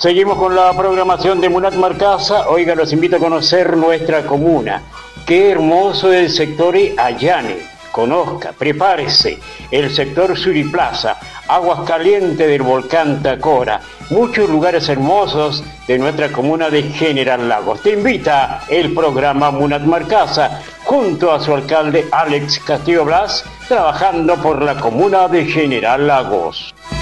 Seguimos con la programación de Munat Marcasa. Oiga, los invito a conocer nuestra comuna. Qué hermoso es el sector Ayane. Conozca, prepárese. El sector Suriplaza, aguas calientes del volcán Tacora. Muchos lugares hermosos de nuestra comuna de General Lagos. Te invita el programa Munat Marcasa junto a su alcalde Alex Castillo Blas, trabajando por la comuna de General Lagos.